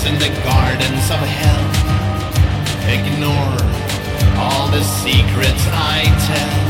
in the gardens of hell. Ignore all the secrets I tell.